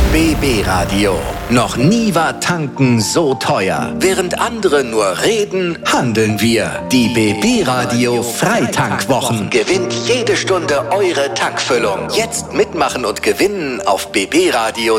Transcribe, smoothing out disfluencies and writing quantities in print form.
BB Radio. Noch nie war tanken so teuer. Während andere nur reden, handeln wir. Die BB Radio Freitankwwochen. Gewinnt jede Stunde eure Tankfüllung. Jetzt mitmachen und gewinnen auf bbradio.de.